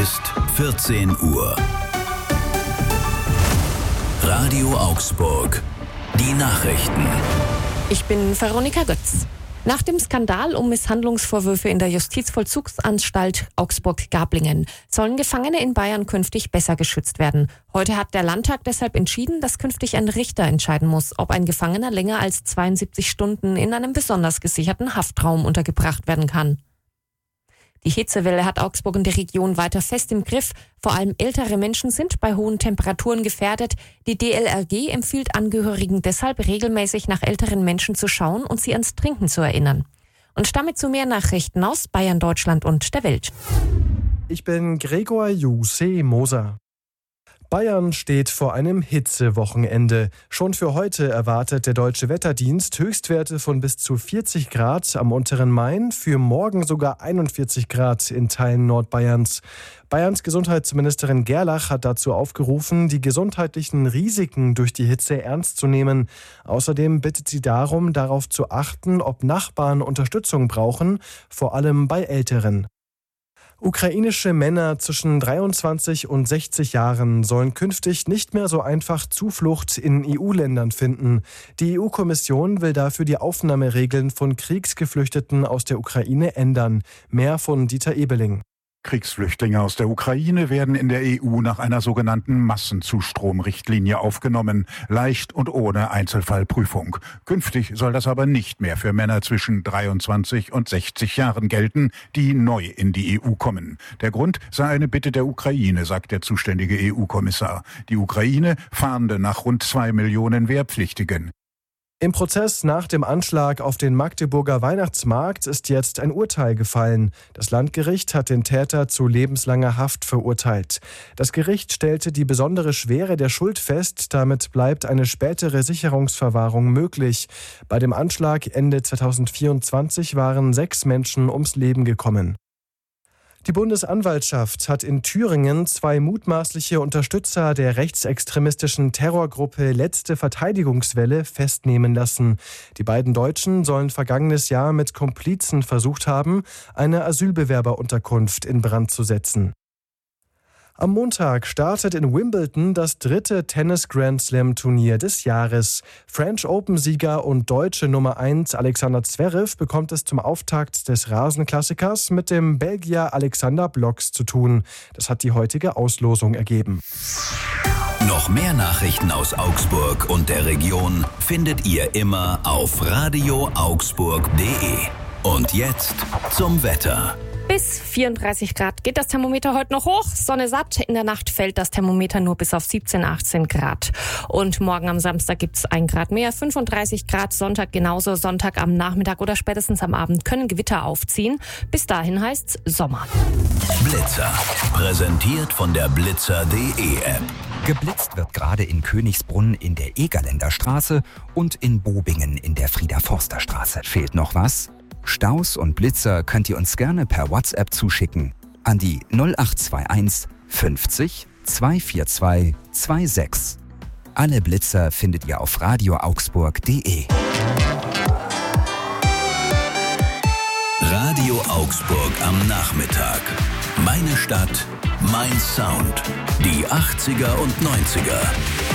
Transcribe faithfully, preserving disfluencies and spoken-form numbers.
Ist vierzehn Uhr. Radio Augsburg. Die Nachrichten. Ich bin Veronika Götz. Nach dem Skandal um Misshandlungsvorwürfe in der Justizvollzugsanstalt Augsburg-Gablingen sollen Gefangene in Bayern künftig besser geschützt werden. Heute hat der Landtag deshalb entschieden, dass künftig ein Richter entscheiden muss, ob ein Gefangener länger als zweiundsiebzig Stunden in einem besonders gesicherten Haftraum untergebracht werden kann. Die Hitzewelle hat Augsburg und die Region weiter fest im Griff. Vor allem ältere Menschen sind bei hohen Temperaturen gefährdet. Die D L R G empfiehlt Angehörigen deshalb regelmäßig nach älteren Menschen zu schauen und sie ans Trinken zu erinnern. Und damit zu mehr Nachrichten aus Bayern, Deutschland und der Welt. Ich bin Gregor Juse Moser. Bayern steht vor einem Hitzewochenende. Schon für heute erwartet der Deutsche Wetterdienst Höchstwerte von bis zu vierzig Grad am unteren Main, für morgen sogar einundvierzig Grad in Teilen Nordbayerns. Bayerns Gesundheitsministerin Gerlach hat dazu aufgerufen, die gesundheitlichen Risiken durch die Hitze ernst zu nehmen. Außerdem bittet sie darum, darauf zu achten, ob Nachbarn Unterstützung brauchen, vor allem bei Älteren. Ukrainische Männer zwischen dreiundzwanzig und sechzig Jahren sollen künftig nicht mehr so einfach Zuflucht in E U-Ländern finden. Die E U-Kommission will dafür die Aufnahmeregeln von Kriegsgeflüchteten aus der Ukraine ändern. Mehr von Dieter Ebeling. Kriegsflüchtlinge aus der Ukraine werden in der E U nach einer sogenannten Massenzustromrichtlinie aufgenommen, leicht und ohne Einzelfallprüfung. Künftig soll das aber nicht mehr für Männer zwischen dreiundzwanzig und sechzig Jahren gelten, die neu in die E U kommen. Der Grund sei eine Bitte der Ukraine, sagt der zuständige E U-Kommissar. Die Ukraine fahnde nach rund zwei Millionen Wehrpflichtigen. Im Prozess nach dem Anschlag auf den Magdeburger Weihnachtsmarkt ist jetzt ein Urteil gefallen. Das Landgericht hat den Täter zu lebenslanger Haft verurteilt. Das Gericht stellte die besondere Schwere der Schuld fest. Damit bleibt eine spätere Sicherungsverwahrung möglich. Bei dem Anschlag Ende zweitausendvierundzwanzig waren sechs Menschen ums Leben gekommen. Die Bundesanwaltschaft hat in Thüringen zwei mutmaßliche Unterstützer der rechtsextremistischen Terrorgruppe Letzte Verteidigungswelle festnehmen lassen. Die beiden Deutschen sollen vergangenes Jahr mit Komplizen versucht haben, eine Asylbewerberunterkunft in Brand zu setzen. Am Montag startet in Wimbledon das dritte Tennis-Grand-Slam-Turnier des Jahres. French Open-Sieger und deutsche Nummer eins Alexander Zverev bekommt es zum Auftakt des Rasenklassikers mit dem Belgier Alexander Blocks zu tun. Das hat die heutige Auslosung ergeben. Noch mehr Nachrichten aus Augsburg und der Region findet ihr immer auf radio augsburg punkt de. Und jetzt zum Wetter. Bis vierunddreißig Grad geht das Thermometer heute noch hoch. Sonne satt. In der Nacht fällt das Thermometer nur bis auf siebzehn, achtzehn Grad. Und morgen am Samstag gibt es ein Grad mehr, fünfunddreißig Grad. Sonntag genauso. Sonntag am Nachmittag oder spätestens am Abend können Gewitter aufziehen. Bis dahin heißt's Sommer. Blitzer. Präsentiert von der blitzer punkt de App. Geblitzt wird gerade in Königsbrunn in der Egerländer Straße und in Bobingen in der Frieder-Forster-Straße. Fehlt noch was? Staus und Blitzer könnt ihr uns gerne per WhatsApp zuschicken an die null acht zwei eins fünfzig zweihundertvierundzwanzig sechsundzwanzig. Alle Blitzer findet ihr auf radio augsburg punkt de. Radio Augsburg am Nachmittag. Meine Stadt, mein Sound. Die achtziger und neunziger.